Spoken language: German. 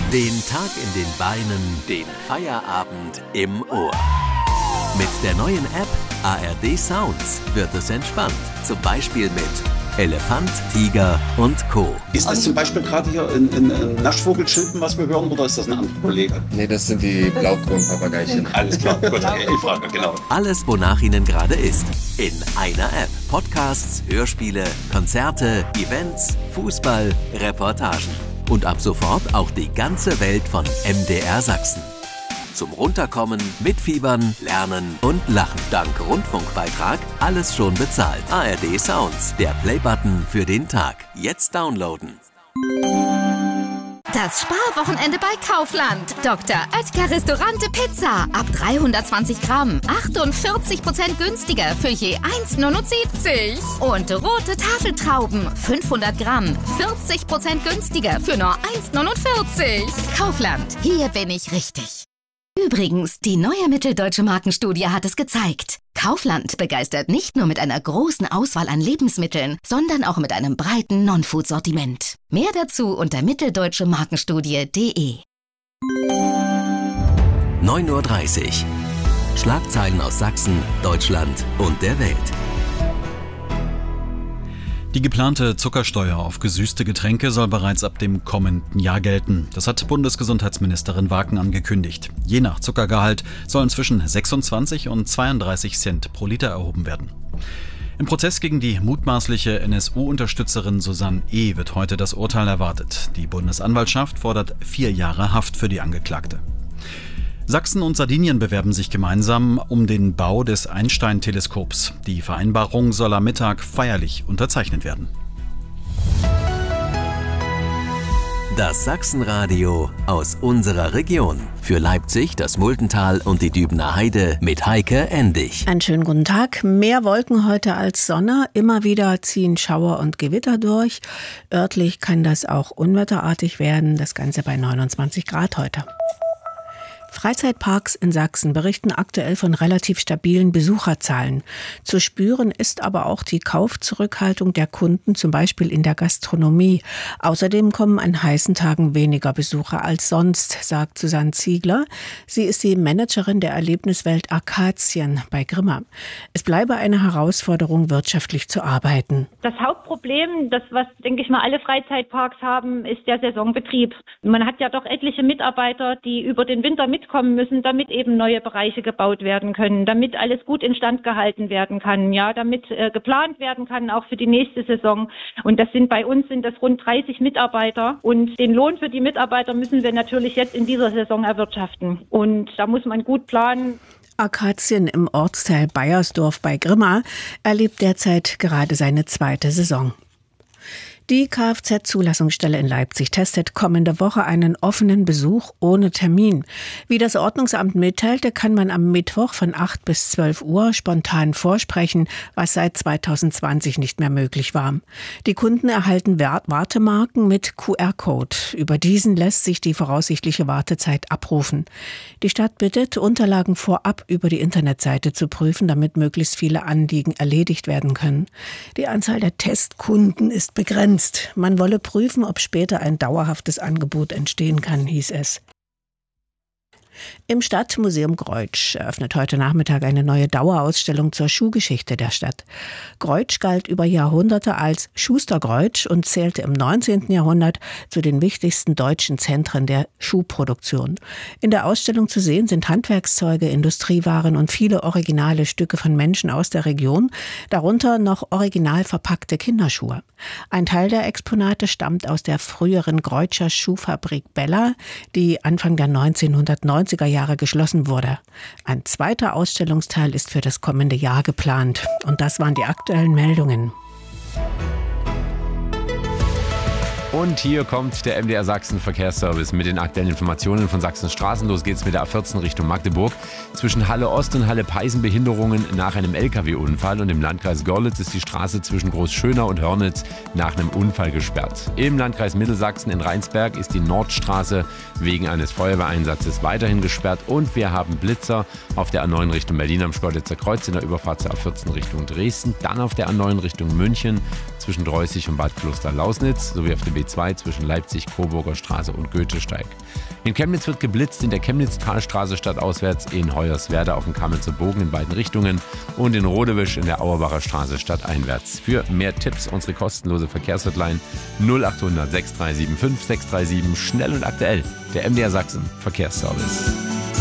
Den Tag in den Beinen, den Feierabend im Ohr. Mit der neuen App ARD Sounds wird es entspannt. Zum Beispiel mit Elefant, Tiger und Co. Ist das zum Beispiel gerade hier ein Naschvogelschilpen, was wir hören, oder ist das ein anderer Kollege? Nee, das sind die Blaugrundpapageichen. Alles klar, gut, ich frage, genau. Alles, wonach Ihnen gerade ist. In einer App. Podcasts, Hörspiele, Konzerte, Events, Fußball, Reportagen. Und ab sofort auch die ganze Welt von MDR Sachsen. Zum Runterkommen, Mitfiebern, Lernen und Lachen. Dank Rundfunkbeitrag alles schon bezahlt. ARD Sounds, der Playbutton für den Tag. Jetzt downloaden. Das Sparwochenende bei Kaufland. Dr. Oetker Restaurante Pizza. Ab 320 Gramm. 48% günstiger für je 1,79. Und rote Tafeltrauben. 500 Gramm. 40% günstiger für nur 1,49. Kaufland. Hier bin ich richtig. Übrigens, die neue Mitteldeutsche Markenstudie hat es gezeigt. Kaufland begeistert nicht nur mit einer großen Auswahl an Lebensmitteln, sondern auch mit einem breiten Non-Food-Sortiment. Mehr dazu unter mitteldeutschemarkenstudie.de. 9:30 Uhr. Schlagzeilen aus Sachsen, Deutschland und der Welt. Die geplante Zuckersteuer auf gesüßte Getränke soll bereits ab dem kommenden Jahr gelten. Das hat Bundesgesundheitsministerin Waken angekündigt. Je nach Zuckergehalt sollen zwischen 26 und 32 Cent pro Liter erhoben werden. Im Prozess gegen die mutmaßliche NSU-Unterstützerin Susanne E. wird heute das Urteil erwartet. Die Bundesanwaltschaft fordert 4 Jahre Haft für die Angeklagte. Sachsen und Sardinien bewerben sich gemeinsam um den Bau des Einstein-Teleskops. Die Vereinbarung soll am Mittag feierlich unterzeichnet werden. Das Sachsenradio aus unserer Region. Für Leipzig, das Muldental und die Dübener Heide mit Heike Endig. Einen schönen guten Tag. Mehr Wolken heute als Sonne. Immer wieder ziehen Schauer und Gewitter durch. Örtlich kann das auch unwetterartig werden. Das Ganze bei 29 Grad heute. Freizeitparks in Sachsen berichten aktuell von relativ stabilen Besucherzahlen. Zu spüren ist aber auch die Kaufzurückhaltung der Kunden, zum Beispiel in der Gastronomie. Außerdem kommen an heißen Tagen weniger Besucher als sonst, sagt Susanne Ziegler. Sie ist die Managerin der Erlebniswelt Akazien bei Grimma. Es bleibe eine Herausforderung, wirtschaftlich zu arbeiten. Das Hauptproblem, das was, denke ich mal, alle Freizeitparks haben, ist der Saisonbetrieb. Man hat ja doch etliche Mitarbeiter, die über den Winter mitkommen müssen, damit eben neue Bereiche gebaut werden können, damit alles gut instand gehalten werden kann, ja, damit geplant werden kann, auch für die nächste Saison. Und bei uns sind das rund 30 Mitarbeiter und den Lohn für die Mitarbeiter müssen wir natürlich jetzt in dieser Saison erwirtschaften. Und da muss man gut planen. Akazien im Ortsteil Baiersdorf bei Grimma erlebt derzeit gerade seine 2. Saison. Die Kfz-Zulassungsstelle in Leipzig testet kommende Woche einen offenen Besuch ohne Termin. Wie das Ordnungsamt mitteilte, kann man am Mittwoch von 8 bis 12 Uhr spontan vorsprechen, was seit 2020 nicht mehr möglich war. Die Kunden erhalten Wartemarken mit QR-Code. Über diesen lässt sich die voraussichtliche Wartezeit abrufen. Die Stadt bittet, Unterlagen vorab über die Internetseite zu prüfen, damit möglichst viele Anliegen erledigt werden können. Die Anzahl der Testkunden ist begrenzt. Man wolle prüfen, ob später ein dauerhaftes Angebot entstehen kann, hieß es. Im Stadtmuseum Greutsch eröffnet heute Nachmittag eine neue Dauerausstellung zur Schuhgeschichte der Stadt. Greutsch galt über Jahrhunderte als Schuster-Greutsch und zählte im 19. Jahrhundert zu den wichtigsten deutschen Zentren der Schuhproduktion. In der Ausstellung zu sehen sind Handwerkszeuge, Industriewaren und viele originale Stücke von Menschen aus der Region, darunter noch original verpackte Kinderschuhe. Ein Teil der Exponate stammt aus der früheren Greutzer Schuhfabrik Bella, die Anfang der 1990er Jahre geschlossen wurde. Ein zweiter Ausstellungsteil ist für das kommende Jahr geplant. Und das waren die aktuellen Meldungen. Und hier kommt der MDR Sachsen Verkehrsservice mit den aktuellen Informationen von Sachsens Straßen. Los geht's mit der A14 Richtung Magdeburg. Zwischen Halle Ost und Halle Peißen Behinderungen nach einem LKW-Unfall und im Landkreis Görlitz ist die Straße zwischen Großschönau und Hörnitz nach einem Unfall gesperrt. Im Landkreis Mittelsachsen in Rheinsberg ist die Nordstraße wegen eines Feuerwehreinsatzes weiterhin gesperrt und wir haben Blitzer auf der A9 Richtung Berlin am Schkeuditzer Kreuz in der Überfahrt zur A14 Richtung Dresden, dann auf der A9 Richtung München zwischen Dreußig und Bad Kloster-Lausnitz sowie auf der B2 zwischen Leipzig, Coburger Straße und Goethesteig. In Chemnitz wird geblitzt, in der Chemnitz-Talstraße stadtauswärts, in Hoyerswerda auf dem Kamenzer Bogen in beiden Richtungen und in Rodewisch in der Auerbacher Straße stadteinwärts. Für mehr Tipps unsere kostenlose Verkehrshotline 0800 6375 637, schnell und aktuell, der MDR Sachsen Verkehrsservice.